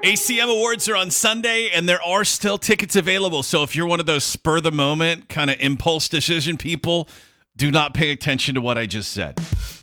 ACM Awards are on Sunday, and there are still tickets available. So if you're one of those spur-of-the-moment kind of impulse decision people, do not pay attention to what I just said.